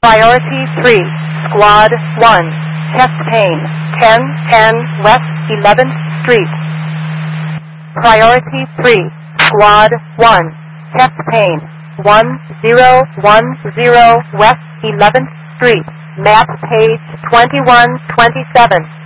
Priority 3, Squad 1, chest pain, 1010 West 11th Street. Priority 3, Squad 1, chest pain, 1010 West 11th Street, map page 2127.